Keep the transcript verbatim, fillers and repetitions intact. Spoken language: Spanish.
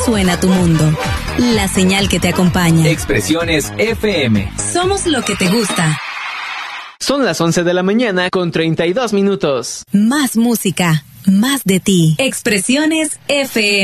suena tu mundo. La señal que te acompaña. Expresiones F M. Somos lo que te gusta. Son las once de la mañana con treinta y dos minutos. Más música, más de ti. Expresiones F M.